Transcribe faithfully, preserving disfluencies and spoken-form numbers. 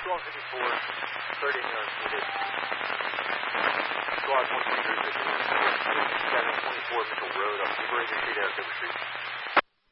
Squad fifty-four, thirty yards needed. Squad one two three, fifty-one, seven twenty-four Mitchell Road on Liberated State Air, Cover Street.